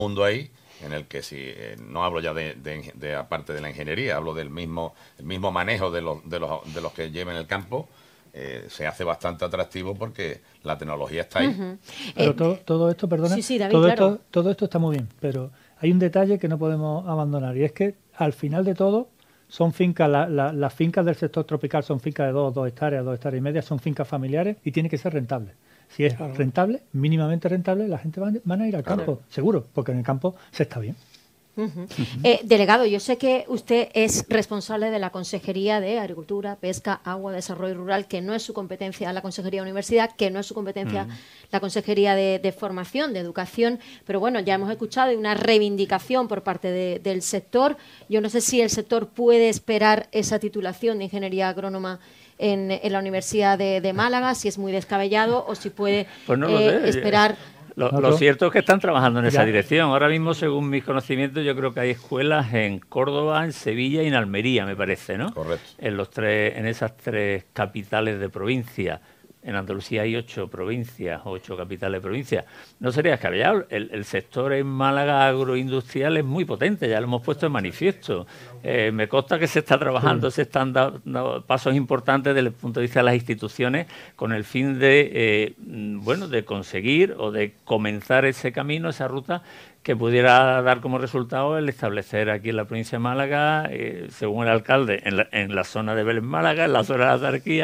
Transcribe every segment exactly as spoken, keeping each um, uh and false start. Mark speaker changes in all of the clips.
Speaker 1: mundo ahí en el que si eh, no hablo ya de, de, de aparte de la ingeniería, hablo del mismo el mismo manejo de los de los de los que lleven el campo, eh, se hace bastante atractivo porque la tecnología está ahí.
Speaker 2: Uh-huh.
Speaker 3: Pero
Speaker 2: eh,
Speaker 3: todo, todo esto, perdona,
Speaker 2: sí, sí, David,
Speaker 3: todo
Speaker 2: claro.
Speaker 3: esto, todo esto está muy bien, pero hay un detalle que no podemos abandonar y es que al final de todo son fincas, la, la, las fincas del sector tropical son fincas de dos, dos hectáreas, dos hectáreas y media, son fincas familiares y tiene que ser rentable. Si es claro. rentable, mínimamente rentable, la gente van, van a ir al campo, claro. seguro, porque en el campo se está bien.
Speaker 2: Uh-huh. Uh-huh. Eh, delegado, yo sé que usted es responsable de la Consejería de Agricultura, Pesca, Agua, Desarrollo Rural, que no es su competencia la Consejería de Universidad, que no es su competencia uh-huh. la Consejería de, de Formación, de Educación, pero bueno, ya hemos escuchado una reivindicación por parte de, del sector. Yo no sé si el sector puede esperar esa titulación de Ingeniería Agrónoma en, en la Universidad de, de Málaga, si es muy descabellado o si puede
Speaker 4: pues no lo
Speaker 2: eh,
Speaker 4: sé.
Speaker 2: esperar...
Speaker 4: Lo, lo cierto es que están trabajando en esa dirección. Ahora mismo, según mis conocimientos, yo creo que hay escuelas en Córdoba, en Sevilla y en Almería, me parece, ¿no?
Speaker 1: Correcto.
Speaker 4: En los tres, en esas tres capitales de provincia. En Andalucía hay ocho provincias, ocho capitales de provincia. No sería descabellado. El, el sector en Málaga agroindustrial es muy potente, ya lo hemos puesto en manifiesto. Eh, me consta que se está trabajando, sí. se están dando pasos importantes desde el punto de vista de las instituciones con el fin de, eh, bueno, de conseguir o de comenzar ese camino, esa ruta que pudiera dar como resultado el establecer aquí en la provincia de Málaga, eh, según el alcalde, en la, en la zona de Vélez Málaga, en la zona de la Autarquía,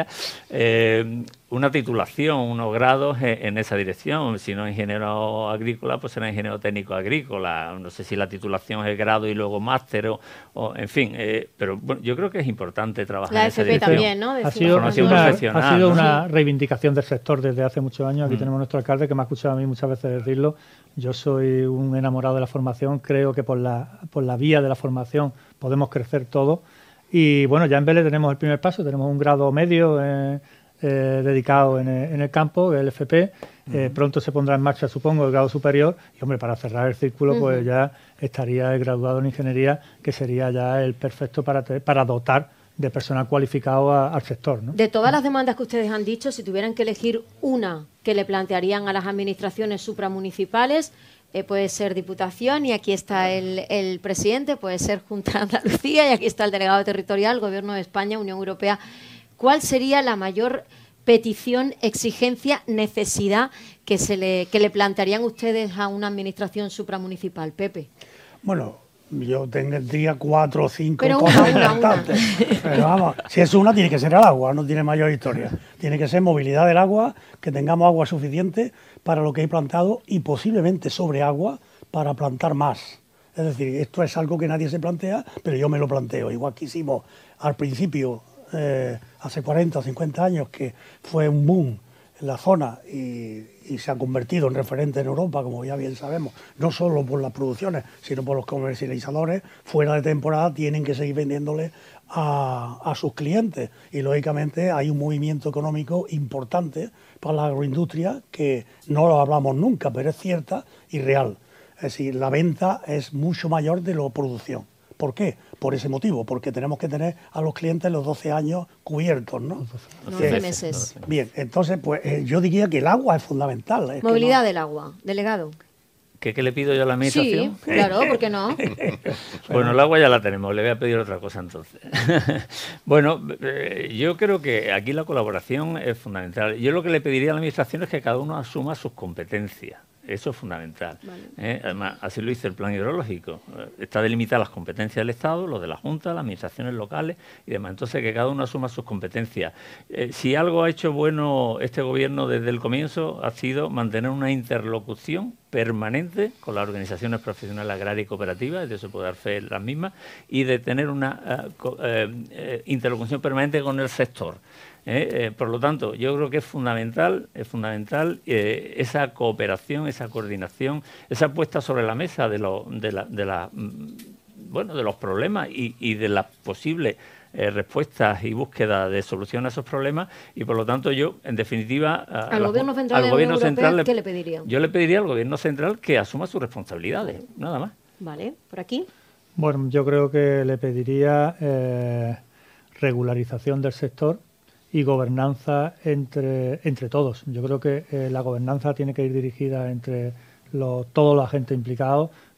Speaker 4: eh, una titulación, unos grados en, en esa dirección. Si no ingeniero agrícola, pues será ingeniero técnico agrícola. No sé si la titulación es grado y luego máster o, o en fin. Eh, pero bueno, yo creo que es importante trabajar
Speaker 2: la
Speaker 4: en esa
Speaker 2: F P
Speaker 4: dirección.
Speaker 2: También, ¿no?
Speaker 3: Ha sido,
Speaker 4: formación
Speaker 3: una,
Speaker 4: profesional,
Speaker 3: ha sido
Speaker 4: ¿no?
Speaker 3: una reivindicación del sector desde hace muchos años. Aquí mm. tenemos nuestro alcalde que me ha escuchado a mí muchas veces decirlo. Yo soy un enamorado de la formación. Creo que por la, por la vía de la formación podemos crecer todos. Y bueno, ya en Vélez tenemos el primer paso. Tenemos un grado medio eh, eh, dedicado en el, en el campo, el F P. Uh-huh. Eh, pronto se pondrá en marcha, supongo, el grado superior. Y, hombre, para cerrar el círculo, uh-huh. pues ya estaría el graduado en ingeniería, que sería ya el perfecto para, te, para dotar de personal cualificado a, al sector, ¿no?
Speaker 2: De todas las demandas que ustedes han dicho, si tuvieran que elegir una que le plantearían a las administraciones supramunicipales, eh, puede ser Diputación, y aquí está el, el presidente, puede ser Junta de Andalucía, y aquí está el delegado territorial, Gobierno de España, Unión Europea. ¿Cuál sería la mayor petición, exigencia, necesidad que, se le, que le plantearían ustedes a una administración supramunicipal? Pepe.
Speaker 5: Bueno, yo tendría cuatro o cinco
Speaker 2: Pero
Speaker 5: cosas
Speaker 2: una, una,
Speaker 5: importantes. Una. Pero vamos, si es una, tiene que ser el agua, no tiene mayor historia. Tiene que ser movilidad del agua, que tengamos agua suficiente para lo que hay plantado y posiblemente sobre agua para plantar más. Es decir, esto es algo que nadie se plantea, pero yo me lo planteo. Igual que hicimos al principio, eh, hace cuarenta o cincuenta años, que fue un boom en la zona y, y se ha convertido en referente en Europa, como ya bien sabemos, no solo por las producciones, sino por los comercializadores, fuera de temporada tienen que seguir vendiéndole a, a sus clientes. Y lógicamente hay un movimiento económico importante para la agroindustria que no lo hablamos nunca, pero es cierta y real. Es decir, la venta es mucho mayor de la producción. ¿Por qué? Por ese motivo, porque tenemos que tener a los clientes los doce años cubiertos, ¿no?
Speaker 2: doce meses.
Speaker 5: Bien, entonces, pues eh, yo diría que el agua es fundamental. Es
Speaker 2: Movilidad
Speaker 5: no...
Speaker 2: del agua, delegado.
Speaker 4: ¿Qué, ¿Qué le pido yo a la administración?
Speaker 2: Sí, claro, ¿por qué no?
Speaker 4: Bueno, el agua ya la tenemos, le voy a pedir otra cosa entonces. Bueno, eh, yo creo que aquí la colaboración es fundamental. Yo lo que le pediría a la administración es que cada uno asuma sus competencias. Eso es fundamental. Vale. ¿eh? Además, así lo dice el plan hidrológico. Está delimitada las competencias del Estado, los de la Junta, las administraciones locales y demás. Entonces, que cada uno asuma sus competencias. Eh, si algo ha hecho bueno este gobierno desde el comienzo, ha sido mantener una interlocución permanente con las organizaciones profesionales agrarias y cooperativas, de eso puedo dar fe las mismas, y de tener una uh, eh, eh, interlocución permanente con el sector. Eh, eh, por lo tanto, yo creo que es fundamental, es fundamental eh, esa cooperación, esa coordinación, esa puesta sobre la mesa de, lo, de, la, de, la, bueno, de los problemas y, y de las posibles eh, respuestas y búsqueda de solución a esos problemas. Y por lo tanto, yo, en definitiva, a,
Speaker 2: al
Speaker 4: la,
Speaker 2: gobierno central,
Speaker 4: al gobierno
Speaker 2: Europea,
Speaker 4: central
Speaker 2: ¿qué le pediría?
Speaker 4: Yo le pediría al gobierno central que asuma sus responsabilidades, nada más.
Speaker 2: Vale, por aquí.
Speaker 3: Bueno, yo creo que le pediría eh, regularización del sector y gobernanza entre, entre todos. Yo creo que eh, la gobernanza tiene que ir dirigida entre los, todos los agentes implicados,